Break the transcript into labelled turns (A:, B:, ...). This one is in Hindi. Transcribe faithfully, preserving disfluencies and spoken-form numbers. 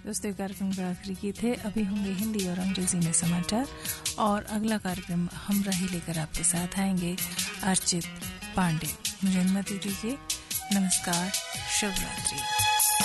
A: दोस्तों, कार्यक्रम का आखिरी गीत है। अभी होंगे हिंदी और अंग्रेजी में समाचार और अगला कार्यक्रम हम रही लेकर आपके साथ आएंगे अर्चित पांडे। मुझे अनुमति दीजिए। नमस्कार, शुभ रात्रि।